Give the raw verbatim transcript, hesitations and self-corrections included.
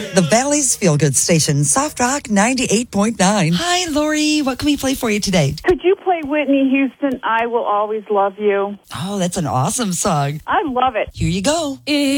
The Valley's Feel Good Station, Soft Rock ninety-eight point nine. Hi, Lori. What can we play for you today? Could you play Whitney Houston, I Will Always Love You? Oh, that's an awesome song. I love it. Here you go.